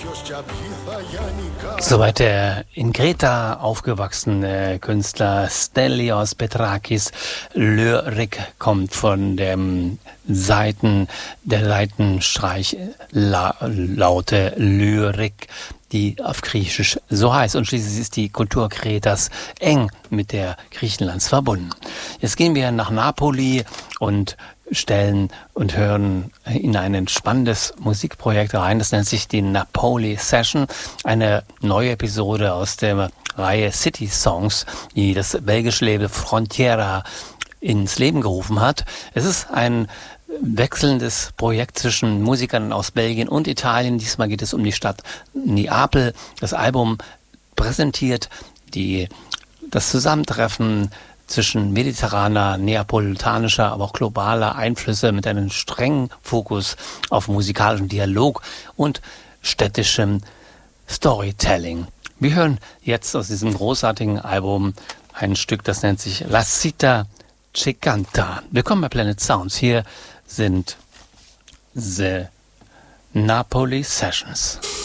Soweit der in Kreta aufgewachsene Künstler Stelios Petrakis. Lyrik kommt von der Seitenstreichlaute Lyrik, die auf Griechisch so heißt. Und schließlich ist die Kultur Kretas eng mit der Griechenlands verbunden. Jetzt gehen wir nach Napoli und stellen und hören in ein spannendes Musikprojekt rein. Das nennt sich die Napoli Session, eine neue Episode aus der Reihe City Songs, die das belgische Label Frontiera ins Leben gerufen hat. Es ist ein wechselndes Projekt zwischen Musikern aus Belgien und Italien. Diesmal geht es um die Stadt Neapel. Das Album präsentiert das Zusammentreffen zwischen mediterraner, neapolitanischer, aber auch globaler Einflüsse mit einem strengen Fokus auf musikalischen Dialog und städtischem Storytelling. Wir hören jetzt aus diesem großartigen Album ein Stück, das nennt sich La Città Che Canta. Willkommen bei Planet Sounds. Hier sind The Napoli Sessions.